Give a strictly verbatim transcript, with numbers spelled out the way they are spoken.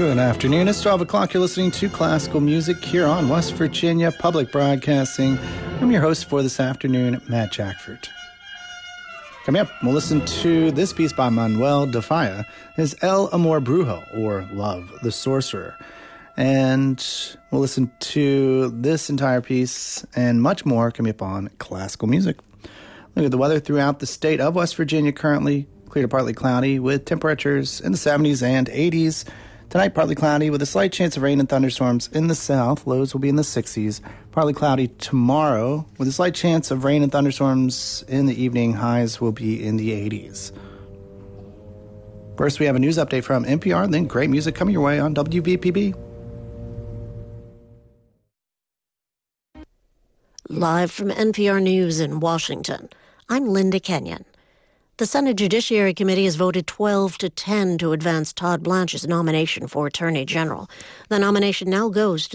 Good afternoon. It's twelve o'clock. You're listening to Classical Music here on West Virginia Public Broadcasting. I'm your host for this afternoon, Matt Jackford. Coming up, we'll listen to this piece by Manuel de Falla, is El Amor Brujo, or Love the Sorcerer. And we'll listen to this entire piece and much more coming up on Classical Music. Look at the weather throughout the state of West Virginia currently. Clear to partly cloudy with temperatures in the seventies and eighties. Tonight, partly cloudy with a slight chance of rain and thunderstorms in the south. Lows will be in the sixties. Partly cloudy tomorrow with a slight chance of rain and thunderstorms in the evening. Highs will be in the eighties. First, we have a news update from N P R, and then great music coming your way on W V P B. Live from N P R News in Washington, I'm Linda Kenyon. The Senate Judiciary Committee has voted twelve to ten to advance Todd Blanche's nomination for Attorney General. The nomination now goes to